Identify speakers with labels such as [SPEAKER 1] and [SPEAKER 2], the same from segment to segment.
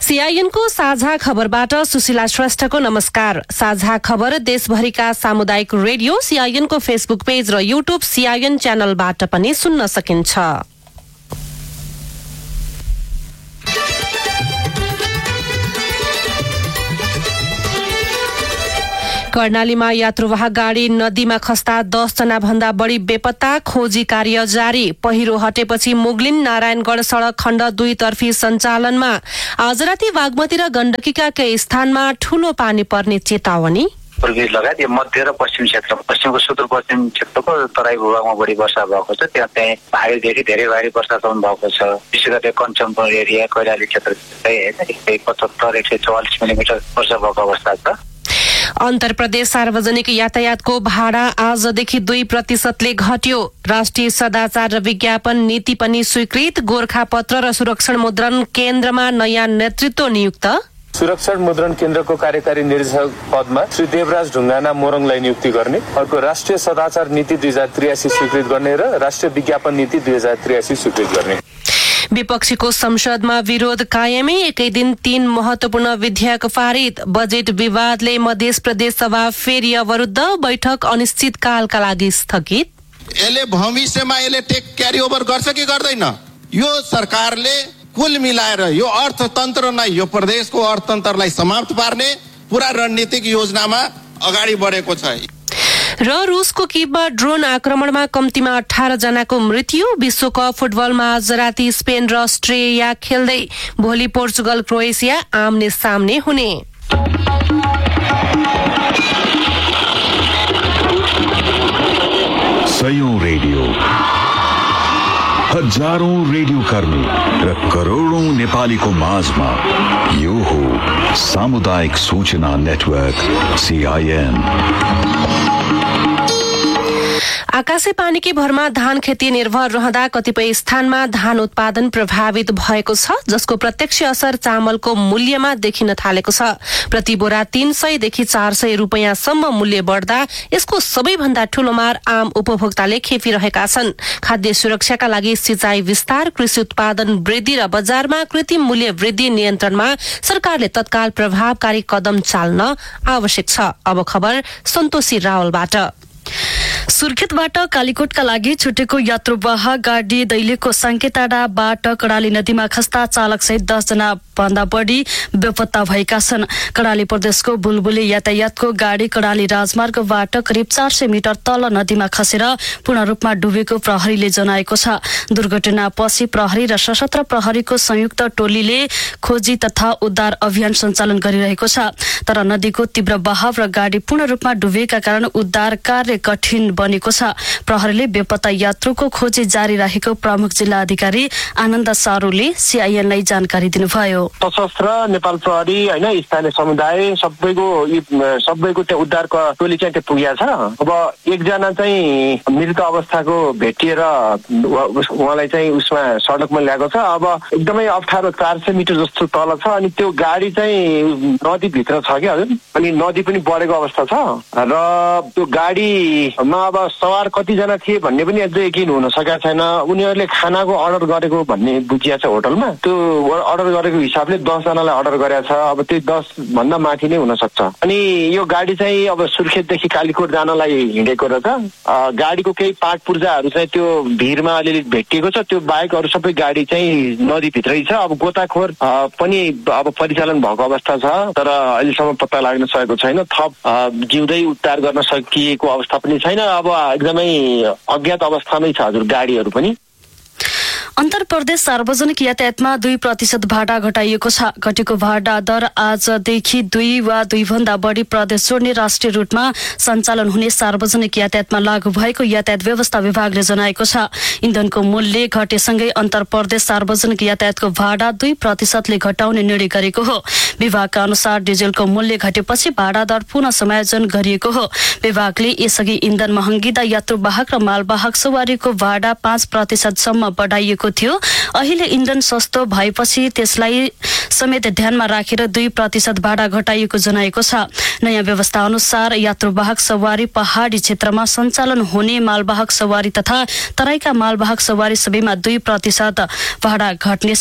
[SPEAKER 1] सीआईएनको साझा खबरबाट सुशीला श्रेष्ठको नमस्कार। साझा खबर देशभरिका सामुदायिक रेडियो सीआईएनको फेसबुक पेज र युट्युब सीआईएन च्यानलबाट पनि सुन्न सकिन्छ। कर्णालीमा यात्रुवाहक गाड़ी नदीमा खस्दा 10 जना भन्दा बढी बेपत्ता, खोजी कार्य जारी। पहिरो हटेपछि मुगलिन नारायणगढ़ सड़क खण्ड 2 तर्फी सञ्चालनमा। आज राति बागमती र गण्डकीका केही स्थानमा ठूलो पानी पर्ने चेतावनी।
[SPEAKER 2] पूर्वी लगायत यो मध्य र पश्चिम क्षेत्र, पश्चिमको सुदूरपश्चिम क्षेत्रको तराई भूभागमा बढी वर्षा भएको छ। त्यहाँ चाहिँ भारीदेखि धेरै भारी वर्षासम्म भएको छ। विशेष गरी कञ्चनपुर एरिया, कैलाली क्षेत्र चाहिँ 175-144 मिलिमिटर वर्षा भएको अवस्था छ।
[SPEAKER 1] अन्तर प्रदेश सार्वजनिक यातायातको भाडा आजदेखि 2% घट्यो। राष्ट्रिय सदाचार र विज्ञापन नीति पनि स्वीकृत। गोरखापत्र र सुरक्षण मुद्रण केन्द्रमा नयाँ नेतृत्व नियुक्त।
[SPEAKER 3] सुरक्षण मुद्रण केन्द्रको कार्यकारी निर्देशक पदमा श्री देवराज ढुङ्गाना मोरङलाई नियुक्ति गर्ने। अर्को राष्ट्रिय सदाचार नीति 2083 स्वीकृत गर्ने र राष्ट्रिय विज्ञापन नीति 2083 स्वीकृत गर्ने।
[SPEAKER 1] विपक्षीको संसदमा विरोध कायमै, एकै दिन 3 महत्वपूर्ण विधेयक पारित। बजेट विवादले मध्य प्रदेश सभा फेरि अवरुद्ध, बैठक अनिश्चितकालका लागि स्थगित।
[SPEAKER 4] यसले भविष्यमा यसले टेक क्यारी ओभर गर्छ कि गर्दैन? यो सरकारले कुल मिलाएर यो अर्थतन्त्रलाई, यो प्रदेशको अर्थतन्त्रलाई समाप्त पार्ने पूरा रणनीतिक योजनामा अगाडि बढेको छ।
[SPEAKER 1] र रुसको कीवमा ड्रोन आक्रमणमा कम्तीमा 18 जनाको मृत्यु। विश्वकप फुटबलमा आज राति स्पेन र अस्ट्रेलिया खेल्दै। भोलि पोर्चुगल क्रोएसिया आम्ने सामने हुने।
[SPEAKER 5] सयौं रेडियो, हजारौं रेडियो कर्मी र करोडौं नेपालीको माझमा यो हो सामुदायिक सूचना नेटवर्क सीआईएन।
[SPEAKER 1] आकाशे पानीकी भरमा धान खेती निर्भर रहँदा कतिपय स्थानमा धान उत्पादन प्रभावित भएको छ, जसको प्रत्यक्ष असर चामलको मूल्यमा देखिन थालेको छ। प्रति बोरा 300 देखि 400 रुपैयाँसम्म मूल्य बढ्दा यसको सबैभन्दा ठूलो मार आम उपभोक्ताले खेपिरहेका छन्। खाद्य सुरक्षाका लागि सिंचाई विस्तार, कृषि उत्पादन वृद्धि र बजारमा कृत्रिम मूल्य वृद्धि नियन्त्रणमा सरकारले तत्काल प्रभावकारी कदम चाल्न आवश्यक छ। अब खबर सन्तोषी रावलबाट। सुर्खेतबाट कालीकोटका लागि छुटेको यात्रुवाहक गाडी दैलेखको साङ्केटाडाबाट कडाली नदीमा खस्दा चालक सहित 10 जना भन्दा बढी बेपत्ता भएका छन्। कडाली प्रदेशको बुलबुली यातायातको गाडी कडाली राजमार्गबाट करिब 400 मिटर तल नदीमा खसेर पूर्ण रूपमा डुबेको प्रहरीले जनाएको छ। दुर्घटनापछि प्रहरी र सशस्त्र प्रहरीको संयुक्त टोलीले खोजी तथा उद्धार अभियान सञ्चालन गरिरहेको छ। तर नदीको तीव्र बहाव र गाडी पूर्ण रूपमा डुबेका कारण उद्धार कार्य कठिन बनेको छ। प्रहरीले बेपत्ता यात्रुको खोजी जारी राखेको प्रमुख जिल्ला अधिकारी आनन्द सारूले सीआईएनलाई जानकारी दिनुभयो।
[SPEAKER 6] सशस्त्र नेपाल प्रहरी हैन, स्थानीय समुदाय सबैको त्यो उद्धारको टोली चाहिँ त्यो पुगेको छ। अब एकजना चाहिँ मृत अवस्थाको भेटिएर उहाँलाई चाहिँ उसमा सडकमा ल्याएको छ। अब एकदमै अप्ठ्यारो 400 मिटर जस्तो तल छ अनि त्यो गाडी चाहिँ नदी भित्र छ क्या हजुर। अनि नदी पनि बढेको अवस्था छ र त्यो गाडीमा अब सवार कतिजना थिए भन्ने पनि अझै यकिन हुन सकेको छैन। उनीहरूले खानाको अर्डर गरेको भन्ने बुझिया छ होटलमा। त्यो अर्डर गरेको हिसाबले 10 जनालाई अर्डर गरेको छ। अब त्यो 10 भन्दा माथि नै हुन सक्छ। अनि यो गाडी चाहिँ अब सुर्खेतदेखि कालीकोट जानलाई हिँडेको रहेछ। गाडीको केही पार्ट पुर्जाहरू चाहिँ त्यो भिरमा अलिअलि भेटिएको छ। त्यो बाहेक अरू सबै गाडी चाहिँ नदीभित्रै छ। अब गोताखोर पनि अब परिचालन भएको अवस्था छ, तर अहिलेसम्म पत्ता लाग्न सकेको छैन। थप जिउँदै उद्धार गर्न सकिएको अवस्था पनि छैन। अब एकदमै अज्ञात अवस्थामै छ हजुर गाडीहरू पनि।
[SPEAKER 1] अन्तर प्रदेश सार्वजनिक यातायातमा 2% भाडा घटाइएको छ। घटेको भाडा दर आजदेखि 2 वा 2 भन्दा बढी प्रदेश जोड्ने राष्ट्रिय रूटमा सञ्चालन हुने सार्वजनिक यातायातमा लागू भएको यातायात व्यवस्था विभागले जनाएको छ। इन्धनको मूल्य घटेसँगै अन्तर प्रदेश सार्वजनिक यातायातको भाडा 2% घटाउने निर्णय गरेको हो। विभागका अनुसार डिजेलको मूल्य घटेपछि भाडा दर पुनः समायोजन गरिएको हो। विभागले यसअघि इन्धन महँगिँदा यात्रुवाहक र मालवाहक सवारीको भाडा 5% सम्म बढाइएको थियो। अहिले इन्धन सस्तो भएपछि त्यसलाई समेत ध्यानमा राखेर 2% भाडा घटाइएको जनाएको छ। नयाँ व्यवस्था अनुसार यात्रुवाहक सवारी पहाडी क्षेत्रमा सञ्चालन हुने मालवाहक सवारी तथा तराईका मालवाहक सवारी सबैमा 2% भाडा घट्नेछ।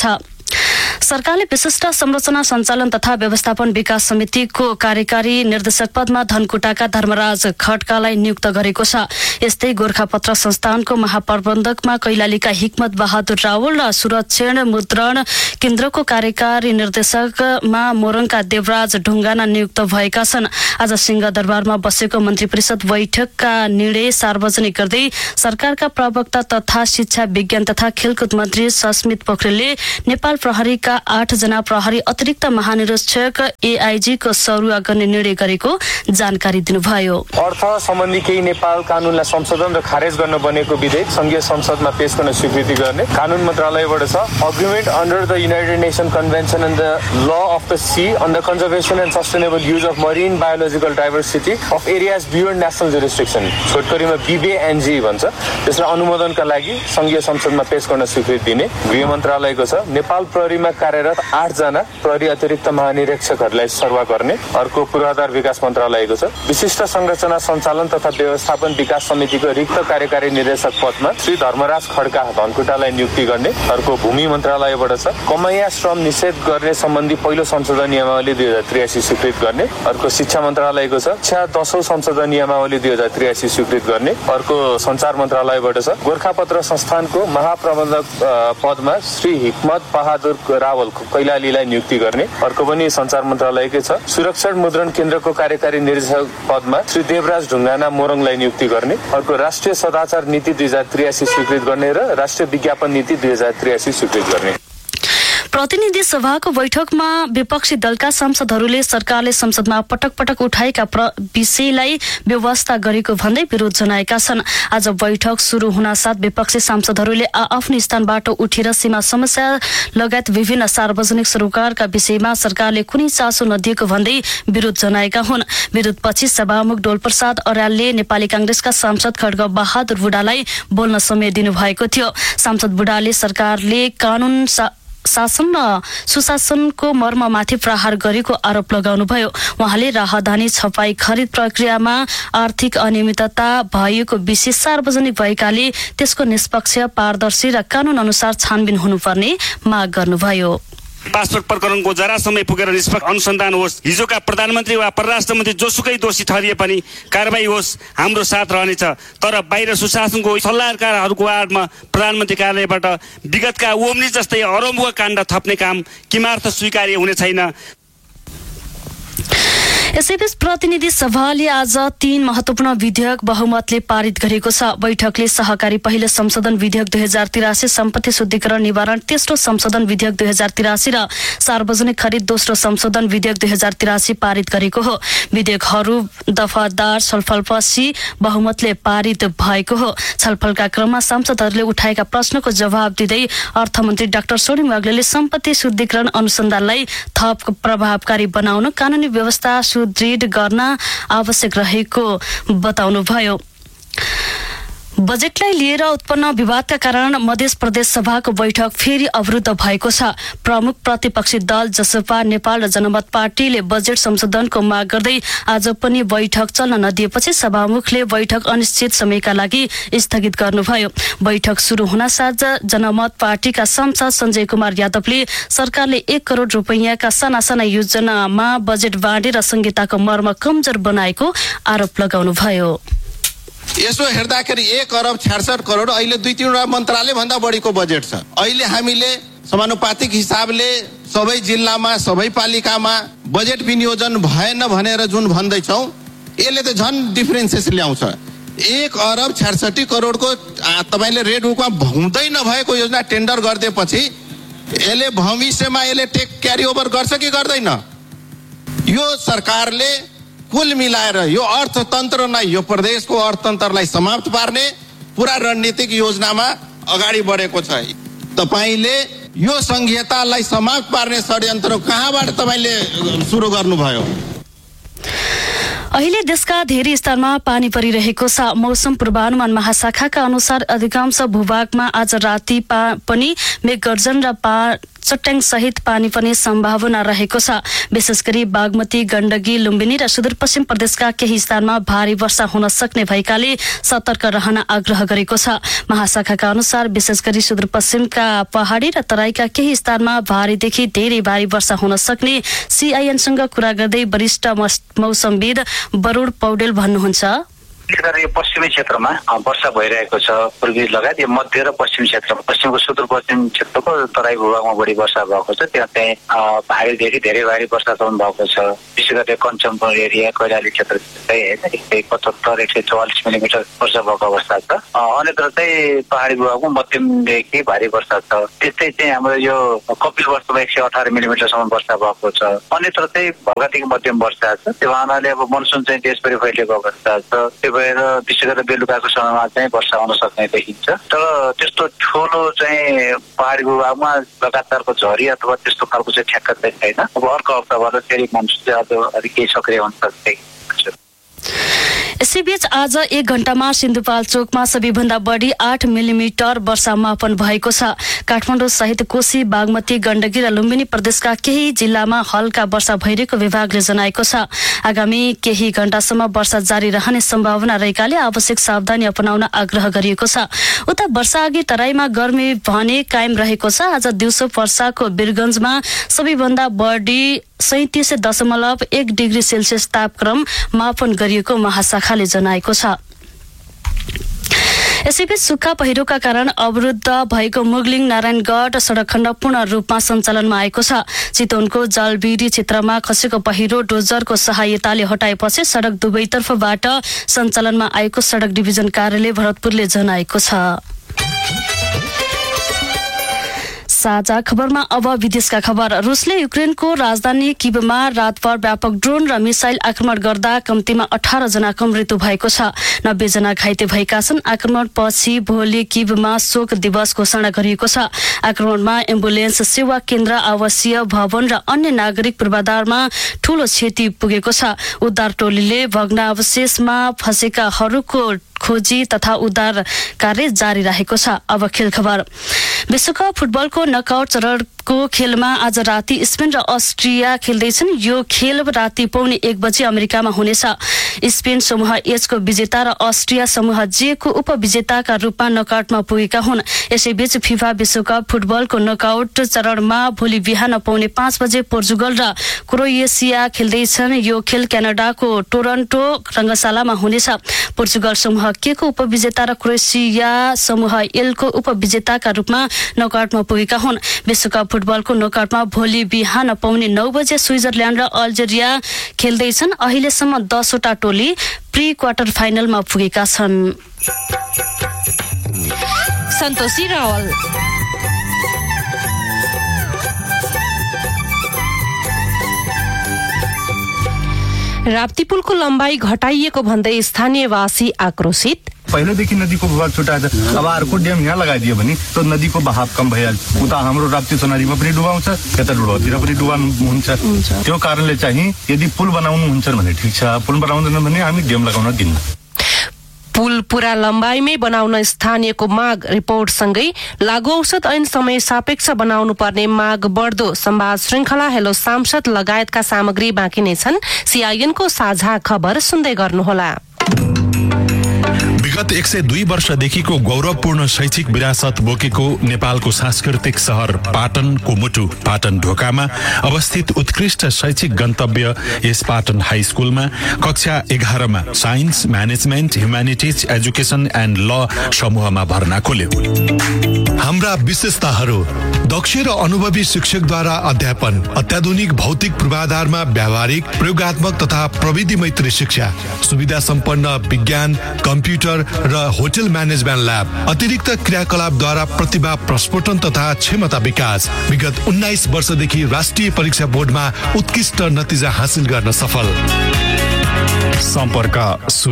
[SPEAKER 7] सरकारले विशिष्ट संरचना सञ्चालन तथा व्यवस्थापन विकास समितिको कार्यकारी निर्देशक पदमा धनकुटाका धर्मराज खड्कालाई नियुक्त गरेको छ। यस्तै गोरखापत्र संस्थानको महाप्रबन्धकमा कैलालीका हिक्मत बहादुर रावल र सुरक्षण मुद्रण केन्द्रको कार्यकारी निर्देशकमा मोरङका देवराज ढुङ्गाना नियुक्त भएका छन्। आज सिंहदरबारमा बसेको मन्त्री परिषद बैठकका निर्णय सार्वजनिक गर्दै सरकारका प्रवक्ता तथा शिक्षा विज्ञान तथा खेलकुद मन्त्री सस्मित पोखरेलले नेपाल प्रहरीका 8 जना प्रहरी अतिरिक्त महानिरीक्षक एआईजी को सरुवा गर्ने निर्णय गरेको जानकारी दिनुभयो।
[SPEAKER 3] अर्थ सम्बन्धी केही नेपाल कानूनलाई संशोधन र खारेज गर्न बनेको विधेयक संघीय संसदमा पेश गर्न स्वीकृति गर्ने कानून मन्त्रालयबाट छ। Agreement under the United nation convention and the law of the C on the conservation and sustainable use of Marin biological diversity of areas beyond national जुरिस्डिक्सन, छोटकरीमा BBNG भन्छ। त्यसलाई अनुमोदनका लागि संघीय संसदमा पेश गर्न स्वीकृति दिने गृह मन्त्रालयको छ। नेपाल प्रहरीमा कार्यरत 8 जना प्रहरी अतिरिक्त महानिरीक्षकहरूलाई सरुवा गर्ने अर्को पूर्वाधार विकास मन्त्रालयको छ। विशिष्ट संरचना सञ्चालन तथा व्यवस्थापन विकास समितिको रिक्त कार्यकारी निर्देशक पदमा श्री धर्मराज खड्का धनकुटालाई नियुक्ति गर्ने अर्को भूमि मन्त्रालयबाट छ। कमैया श्रम निषेध गर्ने सम्बन्धी पहिलो संशोधन नियमावली 2083 स्वीकृत गर्ने अर्को शिक्षा मन्त्रालयको छ। 10औं संशोधन नियमावली 2083 स्वीकृत गर्ने अर्को सञ्चार मन्त्रालयबाट छ। गोरखापत्र संस्थानको महाप्रबन्धक पदमा श्री हिक्मत बहादुर रावल कैलालीलाई नियुक्ति गर्ने अर्को पनि सञ्चार मन्त्रालयकै छ। सुरक्षण मुद्रण केन्द्रको कार्यकारी निर्देशक पदमा श्री देवराज ढुङ्गाना मोरङलाई नियुक्ति गर्ने अर्को राष्ट्रिय सदाचार नीति 2083 स्वीकृत गर्ने र राष्ट्रिय विज्ञापन नीति 2083 स्वीकृत गर्ने।
[SPEAKER 7] प्रतिनिधि सभाको बैठकमा विपक्षी दलका सांसदहरूले सरकारले संसदमा पटक पटक उठाएका विषयलाई व्यवस्था गरेको भन्दै विरोध जनाएका छन्। आज बैठक सुरु हुनासाथ विपक्षी सांसदहरूले आफ्नो स्थानबाट उठेर सीमा समस्या लगायत विभिन्न सार्वजनिक सरोकारका विषयमा सरकारले कुनै चासो नदिएको भन्दै विरोध जनाएका हुन्। विरोधपछि सभामुख डोलप्रसाद अर्यालले नेपाली कांग्रेसका सांसद खड्ग बहादुर बुढालाई बोल्न समय दिनुभएको थियो। सांसद बुढाले सरकारले कानून शासन र सुशासनको मर्ममाथि प्रहार गरेको आरोप लगाउनुभयो। उहाँले राहदानी छपाई खरिद प्रक्रियामा आर्थिक अनियमितता भएको विषय सार्वजनिक भएकाले त्यसको निष्पक्ष पारदर्शी र कानून अनुसार छानबिन हुनुपर्ने माग गर्नुभयो।
[SPEAKER 8] पासपोर्ट प्रकरणको जरा समय पुगेर निष्पक्ष अनुसन्धान होस्। हिजोका प्रधानमन्त्री वा परराष्ट्र मन्त्री जोसुकै दोषी ठहरिए पनि कारबाही होस्, हाम्रो साथ रहनेछ। तर बाहिर सुशासनको सल्लाहकारहरूको आडमा प्रधानमन्त्री कार्यालयबाट विगतका ओम्नी जस्तै अरम्भुवा काण्ड थप्ने काम किमार्थ स्वीकार्य हुने छैन।
[SPEAKER 7] यसैबीच प्रतिनिधि सभाले आज 3 महत्वपूर्ण विधेयक बहुमतले पारित गरेको छ। बैठकले सहकारी पहिलो संशोधन विधेयक 2083, सम्पत्ति शुद्धिकरण निवारण तेस्रो संशोधन विधेयक 2083 र सार्वजनिक खरिद दोस्रो संशोधन विधेयक 2083 पारित गरेको हो। विधेयकहरू दफादार छलफलपछि बहुमतले पारित भएको हो। छलफलका क्रममा सांसदहरूले उठाएका प्रश्नको जवाब दिँदै अर्थमन्त्री डाक्टर सोनिम वाग्लेले सम्पत्ति शुद्धिकरण अनुसन्धानलाई थप प्रभावकारी बनाउन कानूनी व्यवस्था सुदृढ गर्न आवश्यक रहेको बताउनुभयो। बजेटलाई लिएर उत्पन्न विवादका कारण मध्य प्रदेश सभाको बैठक फेरि अवरुद्ध भएको छ। प्रमुख प्रतिपक्षी दल जसपा नेपाल र जनमत पार्टीले बजेट संशोधनको माग गर्दै आज पनि बैठक चल्न नदिएपछि सभामुखले बैठक अनिश्चित समयका लागि स्थगित गर्नुभयो। बैठक सुरु हुनासाथ जनमत पार्टीका सांसद सञ्जय कुमार यादवले सरकारले 1 करोड रुपैयाँका साना साना योजनामा बजेट बाँडेर संहिताको मर्म कमजोर बनाएको आरोप लगाउनुभयो।
[SPEAKER 4] यसो हेर्दाखेरि 1 अरब 66 करोड अहिले 2-3 मन्त्रालय भन्दा बढीको बजेट छ। अहिले हामीले समानुपातिक हिसाबले सबै जिल्लामा सबै पालिकामा बजेट विनियोजन भएन भनेर जुन भन्दैछौँ यसले त झन् डिफरेन्सेस ल्याउँछ। 1 अरब 66 करोडको तपाईँले रेड बुकमा हुँदै नभएको योजना टेन्डर गरिदिएपछि यसले भविष्यमा यसले टेक क्यारी ओभर गर्छ कि गर्दैन? यो सरकारले कुल मिलाएर यो अर्थतन्त्र नै यो प्रदेशको अर्थतन्त्रलाई समाप्त पार्ने पुरा रणनीतिक योजनामा अगाडि बढेको छ। तपाईले यो संहितालाई समाप्त पार्ने षड्यन्त्र कहाँबाट तपाईले सुरु गर्नुभयो?
[SPEAKER 7] अहिले देशका धेरै स्थानमा पानी परिरहेको छ। मौसम पूर्वानुमान महाशाखाका अनुसार अधिकांश भूभागमा आज राति पनि मेघगर्जन र चट्याङ सहित पानी पर्ने सम्भावना रहेको छ। विशेष गरी बागमती, गण्डकी, लुम्बिनी र सुदूरपश्चिम प्रदेशका केही स्थानमा भारी वर्षा हुन सक्ने भएकाले सतर्क रहन आग्रह गरेको छ। महाशाखाका अनुसार विशेष गरी सुदूरपश्चिमका पहाडी र तराईका केही स्थानमा भारीदेखि धेरै भारी वर्षा हुन सक्ने सीआईएनसँग कुरा गर्दै वरिष्ठ मौसमविद बरुण पौडेल भन्नुहुन्छ।
[SPEAKER 2] यो पश्चिमी क्षेत्रमा वर्षा भइरहेको छ। पूर्वी लगायत यो मध्य र पश्चिम क्षेत्र, पश्चिमको सुदूरपश्चिम क्षेत्रको तराई भूभागमा बढी वर्षा भएको छ। त्यहाँ चाहिँ भारीदेखि धेरै भारी वर्षासम्म भएको छ। विशेष गरी कञ्चनपुर एरिया, कैलाली क्षेत्र चाहिँ 175-144 मिलिमिटर वर्षा भएको अवस्था छ। अन्यत्र चाहिँ पहाडी भूभागमा मध्यमदेखि भारी वर्षा छ। त्यस्तै चाहिँ हाम्रो यो कपिलवस्तुमा 118 मिलिमिटरसम्म वर्षा भएको छ। अन्यत्र चाहिँ हल्कादेखि मध्यम वर्षा छ। त्यो हुनाले अब मनसुन चाहिँ देशभरि फैलिएको अवस्था छ। भएर विशेष गरेर बेलुकाको समयमा चाहिँ वर्षा हुन सक्ने देखिन्छ। तर त्यस्तो ठुलो चाहिँ पहाडी भूभागमा लगातारको झरी अथवा त्यस्तो खालको चाहिँ ठ्याक्क चाहिँ छैन। अब अर्को हप्ताबाट फेरि मनसुन चाहिँ अलिक केही सक्रिय हुन सक्छ।
[SPEAKER 7] यसैबीच आज 1 घण्टामा सिन्धुपाल्चोकमा सबैभन्दा बढी 8 मिलिमिटर वर्षा मापन भएको छ। काठमाडौँ सहित कोशी, बागमती, गण्डकी र लुम्बिनी प्रदेशका केही जिल्लामा हल्का वर्षा भइरहेको विभागले जनाएको छ। आगामी केही घण्टासम्म वर्षा जारी रहने सम्भावना रहेकाले आवश्यक सावधानी अपनाउन आग्रह गरिएको छ। उता वर्षाअघि तराईमा गर्मी भने कायम रहेको छ। आज दिउँसो पर्साको वीरगञ्जमा सबैभन्दा बढी 37.1 डिग्री सेल्सियस तापक्रम मापन गरिएको महाशाखाले जनाएको छ। यसैबीच सुक्खा पहिरोका कारण अवरुद्ध भएको मुगलिङ नारायणगढ सडक खण्ड पूर्ण रूपमा सञ्चालनमा आएको छ। चितवनको जलबिरी क्षेत्रमा खसेको पहिरो डोजरको सहायताले हटाएपछि सडक दुवैतर्फबाट सञ्चालनमा आएको सडक डिभिजन कार्यालय भरतपुरले जनाएको छ। साझा खबरमा अब विदेशका खबर। रुसले युक्रेनको राजधानी किभमा रातभर व्यापक ड्रोन र मिसाइल आक्रमण गर्दा कम्तीमा 18 जनाको मृत्यु भएको छ। 90 जना घाइते भएका छन्। आक्रमणपछि भोलि किभमा शोक दिवस घोषणा गरिएको छ। आक्रमणमा एम्बुलेन्स सेवा केन्द्र, आवासीय भवन र अन्य नागरिक पूर्वाधारमा ठूलो क्षति पुगेको छ। उद्धार टोलीले भग्नावशेषमा फँसेकाहरूको खोजी तथा उद्धार कार्य जारी रहेको छ। अब खेल खबर। विश्वकप फुटबलको नकआउट चरणको खेलमा आज राति स्पेन र अस्ट्रिया खेल्दैछन्। यो खेल राति 1:15 बजे अमेरिकामा हुनेछ। स्पेन समूह एच को विजेता र अस्ट्रिया समूह जे को उपविजेताका रूपमा नकआउटमा पुगेका हुन्। यसैबीच फिफा विश्वकप फुटबलको नकआउट चरणमा भोलि बिहान 5:15 बजे पोर्चुगल र क्रोएसिया खेल्दैछन्। यो खेल क्यानाडाको टोरन्टो रङ्गशालामा हुनेछ। पोर्चुगल समूह के को उपविजेता र क्रोएसिया समूह एल को उपविजेताका रूपमा नकआउटमा पुगेका हुन्। विश्वकप फुटबलको नकआउटमा भोलि बिहान 9:15 बजे स्विजरल्याण्ड र अल्जेरिया खेल्दैछन्। अहिलेसम्म 10 वटा टोली प्री क्वार्टर फाइनलमा पुगेका छन्।
[SPEAKER 1] सन्तोषी रावल। राप्ती पुलको लम्बाई घटाइएको भन्दै स्थानीयवासी आक्रोशित।
[SPEAKER 9] पहिलेदेखि नदीको भूभाग छुट्याएर अब अर्को ड्याम यहाँ लगाइदियो भने त नदीको बहाव कम भइहाल्छ। उता हाम्रो राप्ती सोनारीमा पनि डुबाउँछ, यता डुडौतिर पनि डुबाउनु हुन्छ। त्यो कारणले चाहिँ यदि पुल बनाउनुहुन्छ भने ठिक छ, पुल बनाउँदैन भने हामी ड्याम लगाउन दिन्न।
[SPEAKER 1] पुल पूरा लम्बाइमै बनाउन स्थानीयको माग रिपोर्टसँगै लागू औषध ऐन समय सापेक्ष बनाउनु पर्ने माग बढ्दो संवाद श्रृंखला हेलो सांसद लगायतका सामग्री बाँकी नै छन्। सीआईएनको साझा खबर सुन्दै गर्नुहोला।
[SPEAKER 10] विगत 102 वर्षदेखिको गौरवपूर्ण शैक्षिक विरासत बोकेको नेपालको सांस्कृतिक शहर पाटनको मुटु पाटन ढोकामा अवस्थित उत्कृष्ट शैक्षिक गन्तव्य यस पाटन हाई स्कुलमा कक्षा 11मा science, management, humanities, education and ल समूहमा भर्ना खोल्यो।
[SPEAKER 11] हाम्रा विशेषताहरू: दक्ष र अनुभवी शिक्षकद्वारा अध्यापन, अत्याधुनिक भौतिक पूर्वाधारमा व्यावहारिक, प्रयोगात्मक तथा प्रविधि मैत्री शिक्षा, सुविधा सम्पन्न विज्ञान, कम्प्युटर र होटल म्यानेजमेन्ट ल्याब, अतिरिक्त क्रियाकलापद्वारा प्रतिभा प्रस्फुटन तथा क्षमता विकास। विगत 19 वर्षदेखि राष्ट्रिय परीक्षा बोर्डमा उत्कृष्ट नतिजा हासिल गर्न सफल।
[SPEAKER 12] सम्पर्क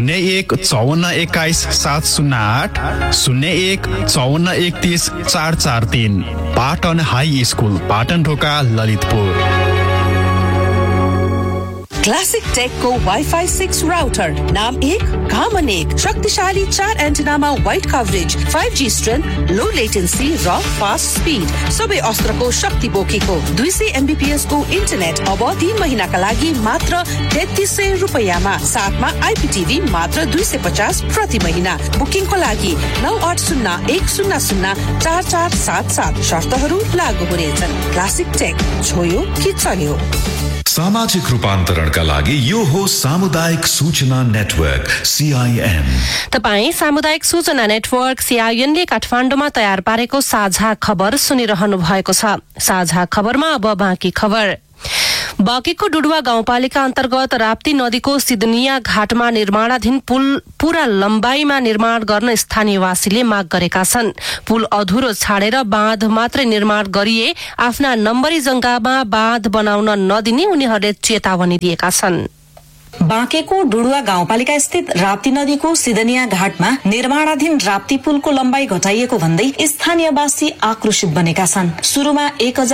[SPEAKER 12] 015421 708 0154 31 443। पाटन हाई स्कुल, पाटन ढोका, ललितपुर।
[SPEAKER 13] क्लासिक टेकको वाइफाई 6 राउटर, नाम 1 काम 1, शक्तिशाली 4 एन्टेनामा वाइड कभरेज, 5G स्ट्रेन्थ, लो लेटेन्सी र फास्ट स्पिड, सबै अस्त्रको शक्ति बोकेको 200 MBPS को इन्टरनेट अब 3 महिनाका लागि मात्र 3300 रुपैयाँमा, साथमा IPTV मात्र 250 प्रति महिना। बुकिङको लागि 9801004477, शर्तहरू लागू हुनेछन्। क्लासिक टेक, छोयो कि चल्यो।
[SPEAKER 5] सामाजिक रूपान्तरणका लागि यो हो सामुदायिक सूचना नेटवर्क CIN।
[SPEAKER 1] तपाई सामुदायिक सूचना नेटवर्क CIN ले काठमाडौँमा तयार पारेको साझा खबर सुनिरहनु भएको छ। साझा खबरमा अब बाँकी खबर। बाँकीको डुडुवा गाउँपालिका अन्तर्गत राप्ती नदीको सिद्धनिया घाटमा निर्माणाधीन पुल पूरा लम्बाइमा निर्माण गर्न स्थानीयवासीले माग गरेका छन्। पुल अधुरो छाडेर बाँध मात्रै निर्माण गरिए आफ्ना नम्बरी जग्गामा बाँध बनाउन नदिने उनीहरूले चेतावनी दिएका छन्।
[SPEAKER 14] बाँकेको डुडुवा गाउँपालिका स्थित राप्ती नदीको सिद्धनिया घाटमा निर्माणाधीन राप्ती पुलको लम्बाई घटाइएको भन्दै स्थानीयवासी आक्रोशित बनेका छन्। सुरुमा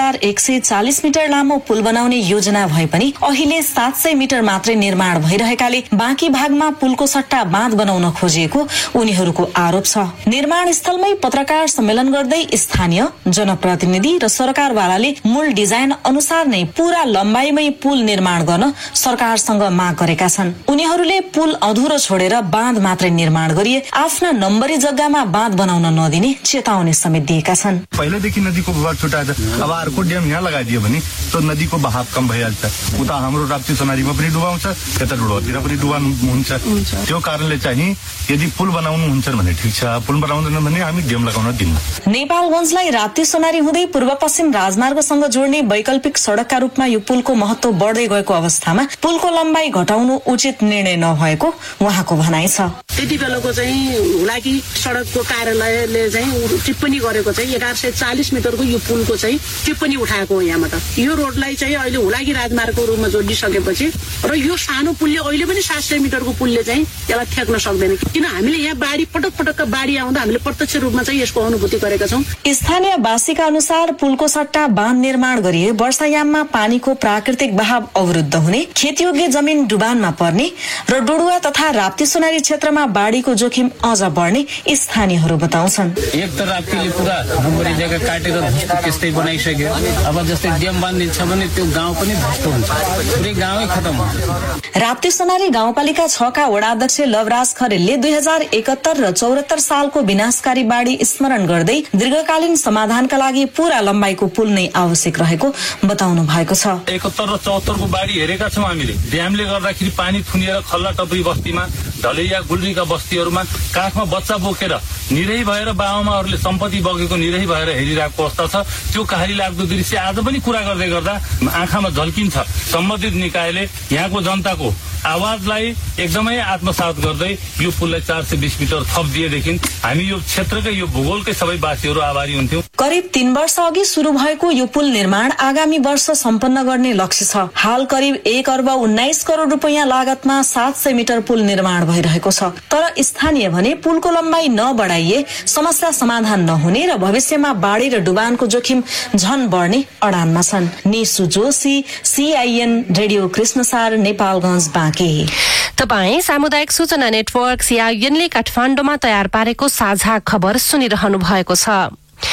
[SPEAKER 14] 1140 मिटर लामो पुल बनाउने योजना भए पनि अहिले 700 मिटर मात्रै निर्माण भइरहेकाले बाँकी भागमा पुलको सट्टा बाँध बनाउन खोजिएको उनीहरूको आरोप छ। निर्माण स्थलमै पत्रकार सम्मेलन गर्दै स्थानीय जनप्रतिनिधि र सरकारवालाले मूल डिजाइन अनुसार नै पूरा लम्बाइमै पुल निर्माण गर्न सरकारसँग माग गरेका छन्। उनीहरूले पुल अधुरो छोडेर बाँध मात्रै निर्माण गरिए आफ्ना नम्बरी जग्गामा बाँध बनाउन नदिने चेतावनी समेत दिएका छन्।
[SPEAKER 9] पहिलेदेखि नदीको बहाव छुटाएर अब अर्को ड्याम यहाँ लगाइदियो भने त नदीको बहाव कम भइहाल्छ। उता हाम्रो राप्ती सोनारीमा पनि डुबाउँछ, यता डुडुवातिर पनि डुबाउनु हुन्छ। त्यो कारणले चाहिँ यदि पुल बनाउनु हुन्छ भने ठिक छ, पुल बनाउँदैन भने हामी ड्याम लगाउन दिन्न।
[SPEAKER 14] नेपालगञ्जलाई राप्ती सोनारी हुँदै पूर्व पश्चिम राजमार्गसँग जोड्ने वैकल्पिक सड़कका रूपमा यो पुलको महत्व बढ्दै गएको अवस्थामा पुलको लम्बाई घटाउनु उचित निर्णय नभएको उहाँको भनाइ छ।
[SPEAKER 15] त्यति बेलाको चाहिँ हुलाकी सड़कको कार्यालयले चाहिँ टिप्पणी गरेको चाहिँ 1140 मिटरको यो पुलको चाहिँ टिप्पणी उठाएको हो यहाँबाट। यो रोडलाई चाहिँ अहिले हुलाकी राजमार्गको रूपमा जोडिसकेपछि र यो सानो पुलले अहिले पनि 700 मिटरको पुलले चाहिँ यसलाई ठेक्न सक्दैन, किन हामीले यहाँ बाढी पटक बाढी आउँदा हामीले प्रत्यक्ष रूपमा चाहिँ यसको अनुभूति गरेका छौँ।
[SPEAKER 14] स्थानीयवासीका अनुसार पुलको सट्टा बाँध निर्माण गरिए वर्षायाममा पानीको प्राकृतिक बहाव अवरुद्ध हुने, खेतयोग्य जमिन डुबानमा पर्ने र डुडुवा तथा राप्ती सोनारी क्षेत्रमा बाढीको जोखिम अझ बढ्ने स्थानीयहरू बताउँछन्।
[SPEAKER 16] एक त राप्तीले पुरा नम्बरी जग्गा काटेर त्यस्तै बनाइसक्यो। अब जस्तै ड्याम बाँधिन्छ भने त्यो गाउँ पनि भ्रष्ट हुन्छ, पुरै गाउँै खतम हुन्छ।
[SPEAKER 14] राप्ती सोनारी गाउँपालिका 6 का वडा अध्यक्ष लवराज खरेलले 2071 र 74 सालको विनाशकारी बाढी स्मरण गर्दै दीर्घकालीन समाधानका लागि पूरा लम्बाइको पुल नै आवश्यक रहेको बताउनु भएको छ।
[SPEAKER 17] 71 र 74 को बाढी हेरेका छौं हामीले। ड्यामले गर्दाखेरि पानी थुनिएर खल्ला टपरी बस्तीमा, ढलैया गुल्रीका बस्तीहरूमा काखमा बच्चा बोकेर निरही भएर बाबामाहरूले सम्पत्ति बगेको निरही भएर हेरिरहेको अवस्था छ। त्यो कहाली लाग्दो दृश्य आज पनि कुरा गर्दै गर्दा आँखामा झल्किन्छ। सम्बन्धित निकायले यहाँको जनताको आवाजलाई एकदमै आत्मसात गर्दै यो पुललाई 420 मिटर थप दिएदेखि हामी यो क्षेत्रकै यो भूगोलकै सबै वासीहरू आभारी हुन्थ्यौं।
[SPEAKER 14] करिब 3 वर्ष अघि शुरू भएको यो पुल निर्माण आगामी वर्ष सम्पन्न गर्ने लक्ष्य छ। हाल करिब 1 अर्ब 19 करोड रुपैयाँ लागतमा 700 मिटर पुल निर्माण भइरहेको छ। तर स्थानीय भने पुलको लम्बाई नबढाइए समस्या समाधान नहुने र भविष्यमा बाढी र डुबानको जोखिम झन बढ्ने अडानमा छन्। निसु जोशी, CIN रेडियो कृष्णसार, नेपालगञ्ज, बाँके।
[SPEAKER 1] तपाई सामुदायिक सूचना नेटवर्क CIN ले काठमाडौँमा तयार पारेको साझा खबर सुनिरहनु भएको छ।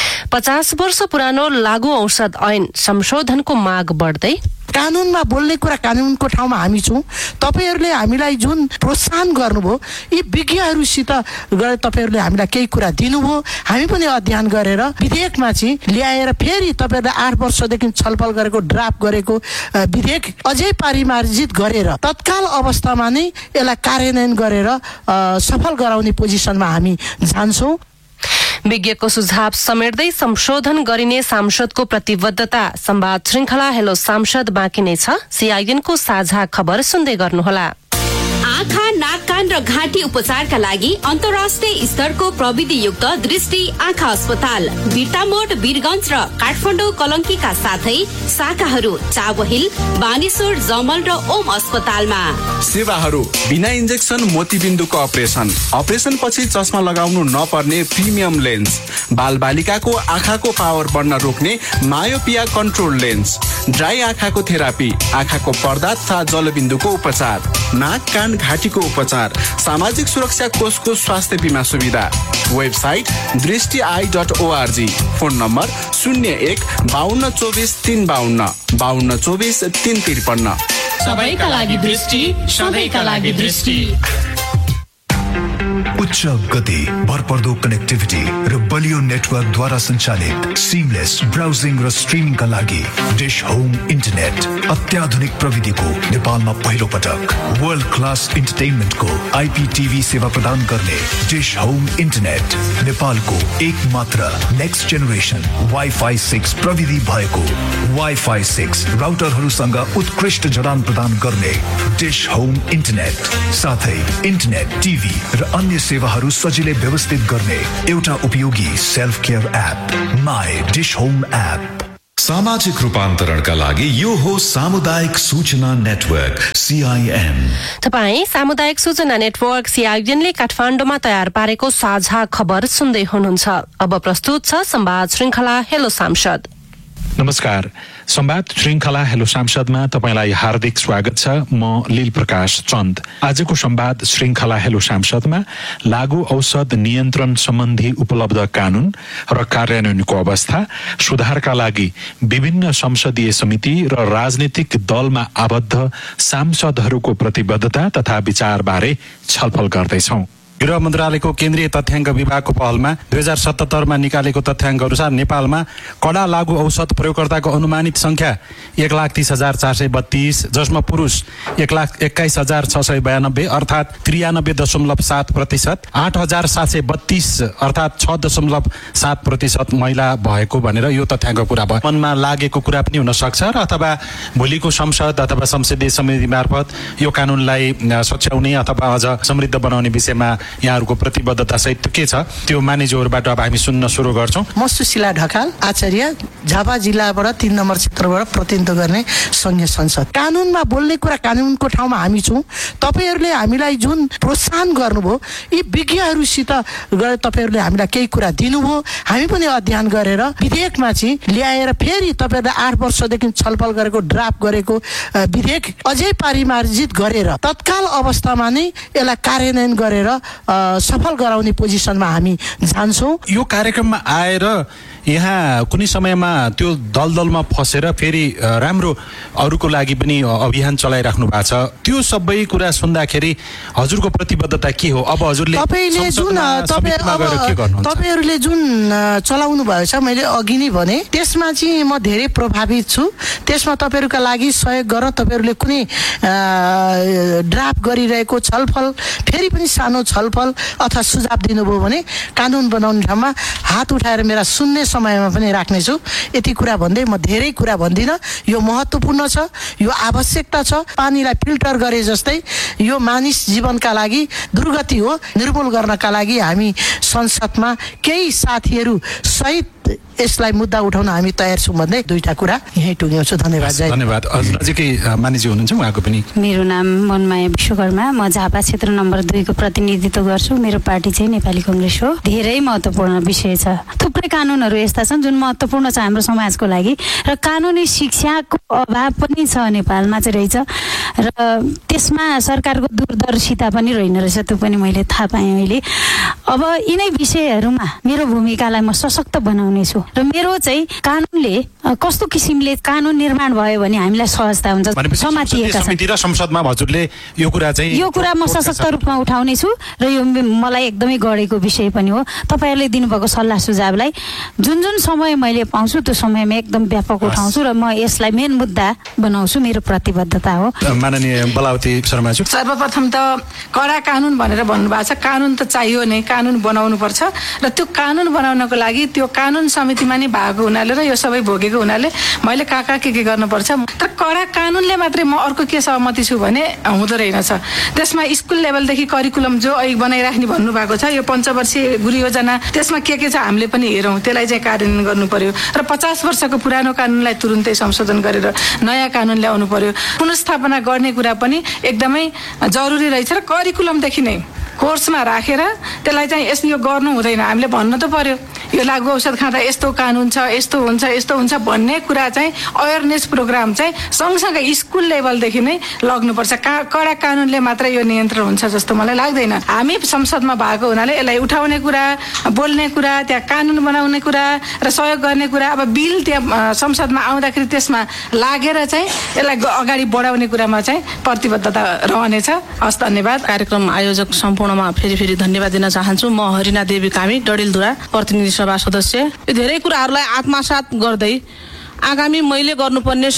[SPEAKER 1] 50 वर्ष पुरानो लागू औषध ऐन संशोधनको माग बढ्दै
[SPEAKER 18] कानूनमा बोल्ने कुरा कानूनको ठाउँमा हामी छौं। तपाईहरुले हामीलाई जुन प्रोत्साहन गर्नुभयो, यी विज्ञहरूसित गएर तपाईहरुले हामीलाई केही कुरा दिनुभयो, हामी पनि अध्ययन गरेर विधेयकमा चाहिँ ल्याएर फेरि तपाईहरुले 8 वर्षदेखि छलफल गरेको ड्राफ्ट गरेको विधेयक अझै परिमार्जित गरेर तत्काल अवस्थामा नै यसलाई कार्यान्वयन गरेर सफल गराउने पोजिसनमा हामी जान्छौं।
[SPEAKER 1] विज्ञको सुझाव समेट्दै संशोधन गरिने सांसदको प्रतिबद्धता। संवाद श्रृंखला हेलो सांसद बाँकी नै छ। CIN को साझा खबर सुन्दै गर्नुहोला।
[SPEAKER 13] आँखा, नाक,
[SPEAKER 19] कान र घाँटी उपचारका लागि अन्तर्राष्ट्रिय स्तरको प्रविधियुक्त दृष्टि आँखा अस्पताल बिर्तामोड, वीरगञ्ज र काठमाडौँ कलङ्कीका साथै शाखाहरू चाबहिल, बानेश्वर, जमल र ओम अस्पतालमा।
[SPEAKER 20] सेवाहरू बिना इन्जेक्सन मोतीबिन्दुको अपरेसन पछि चस्मा लगाउनु नपर्ने प्रिमियम लेन्स, बालबालिकाको आँखाको पावर बढ्न रोक्ने मायोपिया कन्ट्रोल लेन्स, ड्राई आँखाको थेरापी, आँखाको पर्दा तथा जलबिन्दुको उपचार, नाक कान घाँटीको उपचार, सामाजिक सुरक्षा कोषको स्वास्थ्य बिमा सुविधा। Website दृष्टि.org, phone number 01 52 24 352 52 24 353।
[SPEAKER 21] सबैका लागि दृष्टि, सबैका लागि दृष्टि।
[SPEAKER 22] उच्च गति, भरपर्दो कनेक्टिभिटी र बलियो नेटवर्कद्वारा सञ्चालित सिमलेस ब्राउजिङ र स्ट्रिमिङका लागि डिश होम इन्टरनेट अत्याधुनिक प्रविधिको नेपालमा पहिलो पटक वर्ल्ड क्लास इन्टरटेनमेन्टको IPTV सेवा प्रदान गर्ने डिश होम इन्टरनेट नेपालको एकमात्र नेक्स्ट जेनेरेसन Wi-Fi 6 प्रविधि भएको Wi-Fi 6 राउटरहरूसँग उत्कृष्ट जडान प्रदान गर्ने डिश होम इन्टरनेट, साथै इन्टरनेट, टिभी र अन्य सेवाहरू सजिलै व्यवस्थित गर्ने एउटा उपयोगी self care app my dish home app.
[SPEAKER 5] सामाजिक रूपान्तरणका लागि यो हो सामुदायिक सूचना नेटवर्क CIN।
[SPEAKER 1] तपाई सामुदायिक सूचना नेटवर्क CIN ले काठमाडौँमा तयार पारेको साझा खबर सुन्दै हुनुहुन्छ। अब प्रस्तुत छ संवाद श्रृंखला हेलो सांसद।
[SPEAKER 10] नमस्कार, संवाद श्रृंखला हेलो सांसदमा तपाईलाई हार्दिक स्वागत छ। म लील प्रकाश चन्द। आजको संवाद श्रृंखला हेलो सांसदमा लागू औषध नियन्त्रण सम्बन्धी उपलब्ध कानून र कार्यान्वयनको अवस्था, सुधारका लागि विभिन्न संसदीय समिति र राजनीतिक दलमा आबद्ध सांसदहरूको प्रतिबद्धता तथा विचारबारे छलफल गर्दैछौं।
[SPEAKER 12] गृह मन्त्रालयको केन्द्रीय तथ्याङ्क विभागको पहलमा 2077 मा निकालेको तथ्याङ्क अनुसार नेपालमा कडा लागू औषध प्रयोगकर्ताको अनुमानित संख्या 1,30,432, जसमा पुरुष 1,21,692 अर्थात् 93.7%, 8,732 अर्थात् 6.7% महिला भएको भनेर यो तथ्याङ्क कुरा भयो। मनमा लागेको कुरा पनि हुन सक्छ र अथवा भोलिको संसद अथवा संसदीय समिति मार्फत यो कानूनलाई सच्याउने अथवा अझ समृद्ध बनाउने विषयमा यहाँहरूको प्रतिबद्धता सहित के छ त्यो मानिसहरूबाट अब हामी सुन्न सुरु गर्छौं।
[SPEAKER 18] म सुशीला ढकाल, आचार्य, झापा जिल्लाबाट 3 नम्बर क्षेत्रबाट प्रतिनिधित्व गर्ने संघीय संसद। कानूनमा बोल्ने कुरा कानूनको ठाउँमा हामी छौं। तपाईहरुले हामीलाई जुन प्रोत्साहन गर्नुभयो, यी विज्ञहरूसित गएर तपाईहरुले हामीलाई केही कुरा दिनुभयो, हामी पनि अध्ययन गरेर विधेयकमा चाहिँ ल्याएर फेरि तपाईहरुले 8 वर्षदेखि छलफल गरेको ड्राफ्ट गरेको विधेयक अझै पारिमार्जित गरेर तत्काल अवस्थामा नै यसलाई कार्यान्वयन गरेर सफल गराउने पोजिसनमा हामी जान्छौं।
[SPEAKER 12] यो कार्यक्रममा आएर यहाँ कुनै समयमा त्यो दलदलमा फसेर फेरि राम्रो अरूको लागि पनि अभियान चलाइराख्नु भएको छ। त्यो सबै कुरा सुन्दाखेरि हजुरको प्रतिबद्धता के हो? अब हजुरले
[SPEAKER 18] तपाईहरुले जुन चलाउनु भएको छ, मैले अघि नै भने त्यसमा चाहिँ म धेरै प्रभावित छु। त्यसमा तपाईहरुका लागि सहयोग गर्न तपाईहरुले कुनै ड्राफ्ट गरिरहेको छलफल फेरि पनि सानो छलफल अथवा सुझाव दिनुभयो भने कानून बनाउने ठाउँमा हात उठाएर मेरा सुन्ने समयमा पनि राख्नेछु। यति कुरा भन्दै म धेरै कुरा भन्दिन। यो महत्त्वपूर्ण छ, यो आवश्यकता छ। पानीलाई फिल्टर गरे जस्तै यो मानिस जीवनका लागि दुर्गति हो। निर्मूल गर्नका लागि हामी संसदमा केही साथीहरू सहित यसलाई मुद्दा उठाउन हामी तयार छौं भन्दै दुईटा कुरा यही टुङ्ग्याउँछु। धन्यवाद।
[SPEAKER 12] धन्यवाद। नजिकै मानिसजी हुनुहुन्छ, उहाँको पनि।
[SPEAKER 23] मेरो नाम मनमाया विश्वकर्मा, म झापा क्षेत्र नम्बर 2 को प्रतिनिधित्व गर्छु। मेरो पार्टी चाहिँ नेपाली कांग्रेस हो। धेरै महत्त्वपूर्ण विषय छ। थुप्रै कानूनहरू यस्ता छन् जुन महत्त्वपूर्ण छ हाम्रो समाजको लागि र कानुनी शिक्षाको अभाव पनि छ नेपालमा चाहिँ रहेछ र त्यसमा सरकारको दूरदर्शिता पनि रहेन रहेछ। त्यो पनि मैले थाहा पाएँ अहिले। अब यिनै विषयहरूमा मेरो भूमिकालाई म सशक्त बनाउने छु र मेरो चाहिँ कानूनले कस्तो किसिमले कानून निर्माण भयो भने हामीलाई सहजता हुन्छ। समातिएका छन्
[SPEAKER 12] र संसदमा हजुरले यो कुरा
[SPEAKER 23] म सशक्त रूपमा उठाउने छु र यो मलाई एकदमै गढेको विषय पनि हो। तपाईहरुले दिनुभएको सल्लाह सुझावलाई जुन समय मैले पाउँछु त्यो समयमा एकदम व्यापक उठाउँछु र म यसलाई मेन मुद्दा बनाउँछु। मेरो प्रतिबद्धता हो।
[SPEAKER 12] माननीय बलावती शर्माजी,
[SPEAKER 24] सर्वप्रथम त कडा कानून भनेर भन्नुभएको छ। कानून त चाहियो नै, कानून बनाउनु पर्छ र त्यो कानून बनाउनको लागि त्यो कानून समितिमा नै भएको हुनाले र यो सबै भोगेको हुनाले मैले कहाँ के गर्नुपर्छ तर कडा कानुनले मात्रै म अर्को के सहमति छु भने हुँदो रहेनछ। त्यसमा स्कुल लेभलदेखि करिकुलम जो अहिले बनाइराख्ने भन्नुभएको छ यो पञ्चवर्षीय गुरु योजना त्यसमा के छ हामीले पनि हेरौँ त्यसलाई चाहिँ कार्यान्वयन गर्नु पर्यो र 50 वर्षको पुरानो कानुनलाई तुरुन्तै संशोधन गरेर नयाँ कानुन ल्याउनु पर्यो। पुनर्स्थापना गर्ने कुरा पनि एकदमै जरुरी रहेछ र करिकुलमदेखि नै कोर्समा राखेर त्यसलाई चाहिँ यो गर्नु हुँदैन। हामीले भन्न त पर्यो यो लागु औषध खाँदा यस्तो कानुन छ यस्तो हुन्छ भन्ने कुरा चाहिँ अवेरनेस प्रोग्राम चाहिँ सँगसँगै स्कुल लेभलदेखि नै लग्नुपर्छ। कडा कानुनले मात्रै यो नियन्त्रण हुन्छ जस्तो मलाई लाग्दैन। हामी संसदमा भएको हुनाले यसलाई उठाउने कुरा बोल्ने कुरा त्यहाँ कानुन बनाउने कुरा र सहयोग गर्ने कुरा अब बिल त्यहाँ संसदमा आउँदाखेरि त्यसमा लागेर चाहिँ यसलाई अगाडि बढाउने कुरामा चाहिँ प्रतिबद्धता रहनेछ। हस् धन्यवाद।
[SPEAKER 15] कार्यक्रम आयोजक सम्पूर्णमा फेरि धन्यवाद दिन चाहन्छु। म हरिना देवी कामी डडेलधुरा प्रतिनिधि सभा सदस्य। यो धेरै कुराहरूलाई आत्मसात गर्दै आगामी मैले गर्नुपर्ने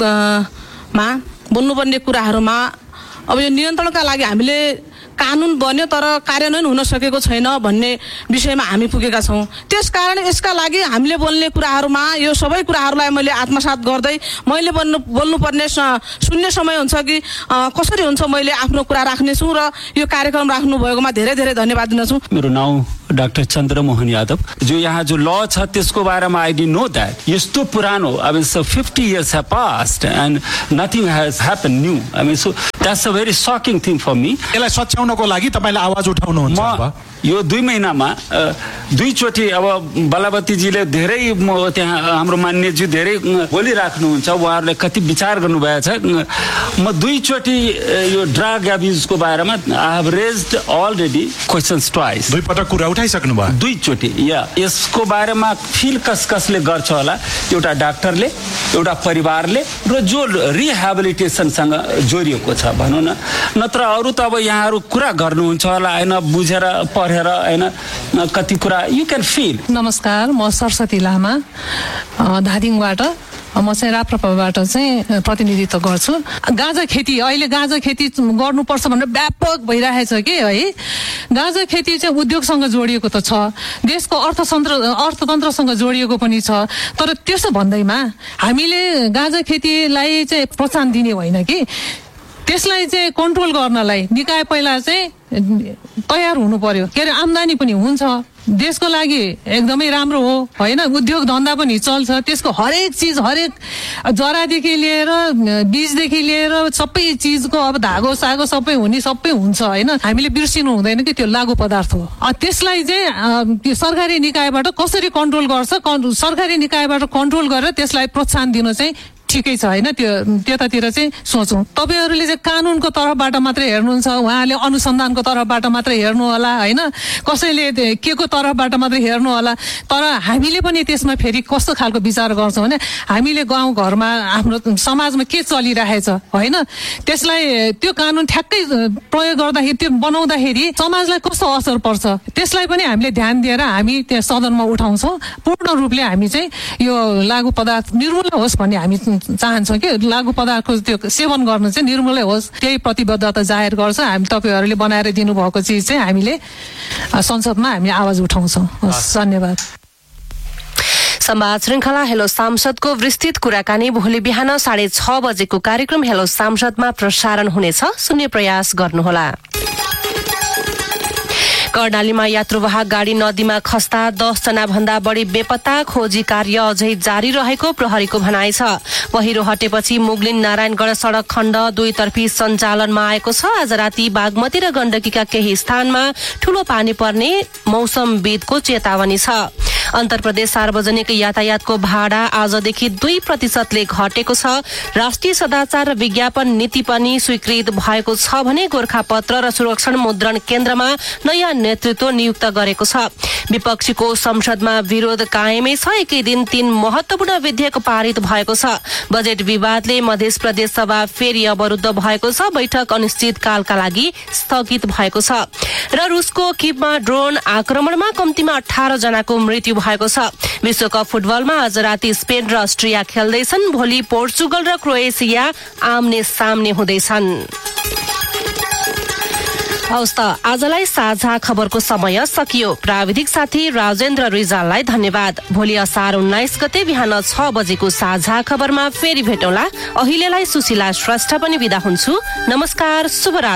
[SPEAKER 15] संसदमा बोल्नुपर्ने कुराहरूमा अब यो नियन्त्रणका लागि हामीले कानुन बन्यो तर कार्यान्वयन हुन सकेको छैन भन्ने विषयमा हामी पुगेका छौँ। त्यसकारण यसका लागि हामीले बोल्ने कुराहरूमा यो सबै कुराहरूलाई मैले आत्मसात गर्दै मैले बोल्नुपर्ने शून्य समय हुन्छ कि कसरी हुन्छ मैले आफ्नो कुरा राख्नेछु र यो कार्यक्रम राख्नु भएकोमा धेरै धन्यवाद दिन्छु।
[SPEAKER 3] मेरो नाउँ डाक्टर चन्द्रमोहन यादव। जो यहाँ जो ल छ त्यसको बारेमा आई डिडन्ट नो दैट यस्तो पुरानो I mean so 50 years have passed and nothing has happened new. I mean so that's a very shocking thing for me.
[SPEAKER 12] यसलाई सच्याउनको लागि तपाईले आवाज उठाउनुहुन्छ अब
[SPEAKER 3] यो 2 महिनामा दुईचोटि अब बलावतीजीले धेरै त्यहाँ हाम्रो मान्यजी धेरै बोलिराख्नुहुन्छ उहाँहरूले कति विचार गर्नुभएको छ। म दुईचोटि यो ड्रग एब्युजको बारेमा I have raised already questions twice.
[SPEAKER 12] दुई पटक कुरा उठाइसक्नु भयो
[SPEAKER 3] दुईचोटि। यसको बारेमा फिल कसले गर्छ होला एउटा डाक्टरले एउटा परिवारले र जो रिहेबिलिटेसनसँग जोडिएको छ भनौँ न। नत्र अरू त अब यहाँहरू कुरा गर्नुहुन्छ होला होइन बुझेर पढेर होइन कति कुरा यु क्यान फिल।
[SPEAKER 4] नमस्कार, म सरस्वती लामा धादिङबाट। म चाहिँ राप्रपाबाट चाहिँ प्रतिनिधित्व गर्छु। गाँजा खेती अहिले गाँजा खेती गर्नुपर्छ भनेर व्यापक भइरहेछ कि है। गाँजा खेती चाहिँ उद्योगसँग जोडिएको त छ, देशको अर्थतन्त्रसँग जोडिएको पनि छ। तर त्यसो भन्दैमा हामीले गाँजा खेतीलाई चाहिँ प्रोत्साहन दिने होइन कि त्यसलाई चाहिँ कन्ट्रोल गर्नलाई निकाय पहिला चाहिँ तयार हुनु पर्यो। के अरे आम्दानी पनि हुन्छ देशको लागि एकदमै राम्रो हो होइन। उद्योग धन्दा पनि चल्छ। त्यसको हरेक चिज हरेक जरादेखि लिएर बीजदेखि लिएर सबै चिजको अब धागो सागो सबै हुन्छ होइन। हामीले बिर्सिनु हुँदैन कि त्यो लागु पदार्थ हो। त्यसलाई चाहिँ त्यो सरकारी निकायबाट कसरी कन्ट्रोल गर्छ सरकारी निकायबाट कन्ट्रोल गरेर त्यसलाई प्रोत्साहन दिन चाहिँ ठिकै छ होइन। त्यो त्यतातिर चाहिँ सोचौँ। तपाईँहरूले चाहिँ कानुनको तर्फबाट मात्रै हेर्नुहुन्छ, उहाँले अनुसन्धानको तर्फबाट मात्रै हेर्नु होला होइन, कसैले के को तर्फबाट मात्रै हेर्नु होला। तर हामीले पनि त्यसमा फेरि कस्तो खालको विचार गर्छौँ भने हामीले गाउँघरमा हाम्रो समाजमा के चलिरहेछ होइन, त्यसलाई त्यो कानुन ठ्याक्कै प्रयोग गर्दाखेरि त्यो बनाउँदाखेरि समाजलाई कस्तो असर पर्छ त्यसलाई पनि हामीले ध्यान दिएर हामी त्यहाँ सदनमा उठाउँछौँ। पूर्ण रूपले हामी चाहिँ यो लागु पदार्थ निर्मूल होस् भन्ने हामी चाहन्छौँ कि लागु पदार्थको त्यो सेवन गर्नु चाहिँ निर्मूलै होस्। त्यही प्रतिबद्धता जाहेर गर्छ। हामी तपाईँहरूले बनाएर दिनुभएको चिज चाहिँ हामीले संसदमा हामी आवाज उठाउँछौँ। धन्यवाद।
[SPEAKER 1] संवाद श्रृंखला हेलो सांसदको विस्तृत कुराकानी भोलि बिहान 6:30 बजेको कार्यक्रम हेलो सांसदमा प्रसारण हुनेछ। सुन्ने प्रयास गर्नुहोला। कर्णालीमा यात्रुवाहक गाडी नदीमा खस्दा 10 जना भन्दा बढी बेपत्ता। खोजी कार्य अझै जारी रहेको प्रहरीको भनाइ छ। पहिरो हटेपछि मुगलिन नारायणगढ सड़क खण्ड दुईतर्फी सञ्चालनमा आएको छ। आज राति बागमती र गण्डकीका केही स्थानमा ठूलो पानी पर्ने मौसमविदको चेतावनी छ। अन्तर प्रदेश सार्वजनिक यातायातको भाडा आजदेखि 2% घटेको छ। राष्ट्रिय सदाचार र विज्ञापन नीति पनि स्वीकृत भएको छ भने गोरखापत्र र सुरक्षण मुद्रण केन्द्रमा नयाँ नेतृत्व नियुक्त गरेको छ। विपक्षीको संसदमा विरोध कायमै छ। एकै दिन 3 महत्वपूर्ण विधेयक पारित भएको छ। बजेट विवादले मध्य प्रदेश सभा फेरि अवरुद्ध भएको छ। बैठक अनिश्चितकालका लागि स्थगित भएको छ। र रुसको किभमा ड्रोन आक्रमणमा कम्तीमा 18 जनाको मृत्यु भएको छ। विश्वकप फुटबलमा आज राति स्पेन र अस्ट्रिया खेल्दैछन्। भोलि पोर्चुगल र क्रोएसिया आम्ने सामने हुँदैछन्। हवस् त आजलाई साझा खबरको समय सकियो। प्राविधिक साथी राजेन्द्र रिजाललाई धन्यवाद। भोलि असार 19 गते बिहान 6 बजेको साझा खबरमा फेरि भेटौँला। अहिलेलाई सुशीला श्रेष्ठ पनि बिदा हुन्छु। नमस्कार, शुभरात्री।